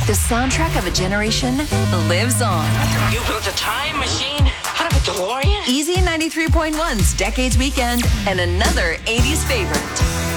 The soundtrack of a generation lives on. You built a time machine out of a DeLorean? Easy 93.1's Decades Weekend and another 80s favorite.